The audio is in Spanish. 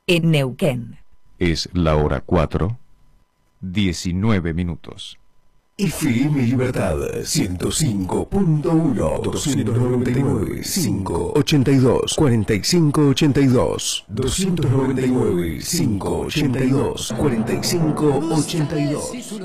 en Neuquén. Es la hora 4, 19 minutos. FM Libertad 105.1 299 582 4582 299 582 4582.